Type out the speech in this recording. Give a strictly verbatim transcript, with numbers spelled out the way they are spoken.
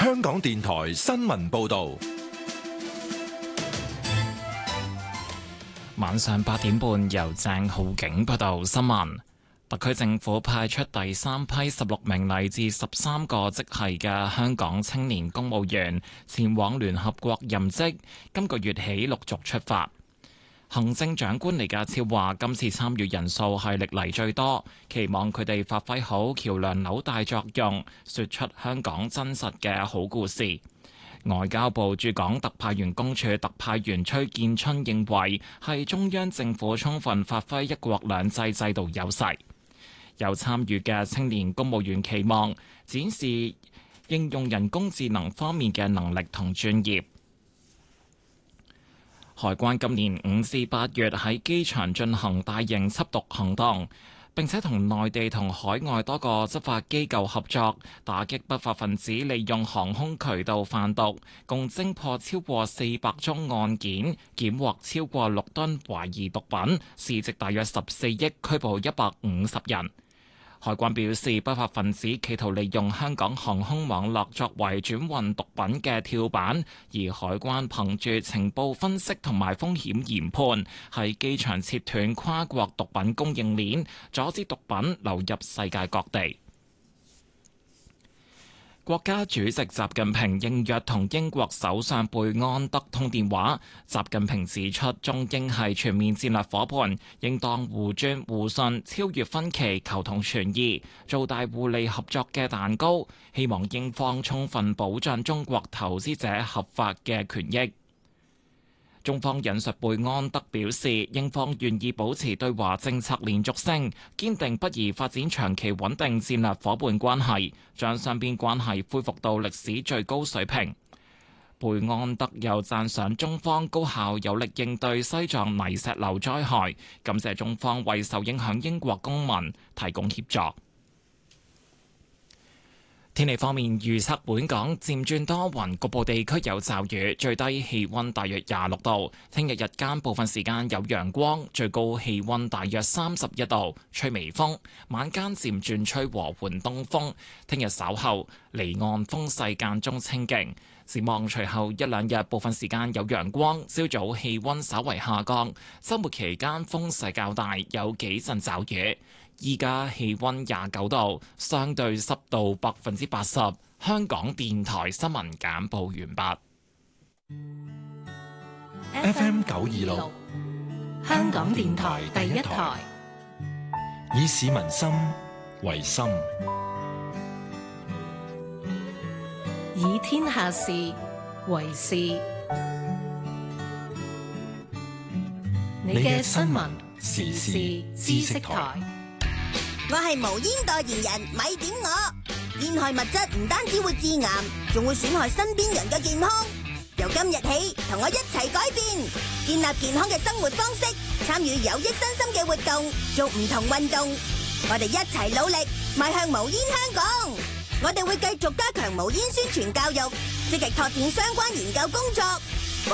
香港電台新聞報道。 晚上八點半，由鄭浩景報道新聞。特區政府派出第三批十六名嚟自十三個職系嘅香港青年公務員前往聯合國任職，今個月起陸續出發。行政長官李家超話：今次參與人數係歷嚟最多，期望佢哋發揮好橋樑紐帶作用，說出香港真實嘅好故事。外交部駐港特派員公署特派員崔建春認為，係中央政府充分發揮一國兩制制度優勢。有參與嘅青年公務員期望展示應用人工智能方面嘅能力同專業。海關今年五至八月喺機場進行大型緝毒行動，並且同內地同海外多個執法機構合作，打擊不法分子利用航空渠道販毒，共偵破超過四百宗案件，檢獲超過六噸懷疑毒品，市值大約十四億，拘捕一百五十人。海關表示，不法分子企圖利用香港航空網絡作為轉運毒品嘅跳板，而海關憑住情報分析同埋風險研判，喺機場切斷跨國毒品供應鏈，阻止毒品流入世界各地。國家主席習近平應約同英國首相貝安德通電話。習近平指出，中英係全面戰略夥伴，應當互尊互信，超越分歧，求同存異，做大互利合作嘅蛋糕。希望英方充分保障中國投資者合法嘅權益。中方引述貝安德表示，英方願意保持對華政策連續性，堅定不移發展長期穩定戰略夥伴關係，將雙邊關係恢復到歷史最高水平。貝安德又讚賞中方高效有力應對西藏泥石流災害，感謝中方為受影響英國公民提供協助。天氣方面，預測本港漸轉多雲，局部地區有驟雨，最低氣溫大約廿六度。聽日日間部分時間有陽光，最高氣溫大約三十一度，吹微風。晚間漸轉吹和緩東風。聽日稍後離岸風勢間中清勁。展望隨後一兩日部分時間有陽光，朝早氣溫稍為下降。週末期間風勢較大，有幾陣驟雨。依家氣溫廿九度，相對濕度百分之八十。香港電台新聞簡報完畢。 F M 九二六， 香港電台第一台， 以市民心為心， 以天下事為事。你嘅新聞時事知識台。 我係無煙代言人，咪點我。煙害物質唔單止會致癌，仲會損害身邊人嘅健康。由今日起，同我一齊改變，建立健康嘅生活方式，參與有益身心嘅活動，做唔同運動。我哋一齊努力，邁向無煙香港。我哋會繼續加強無煙宣傳教育，積極拓展相關研究工作，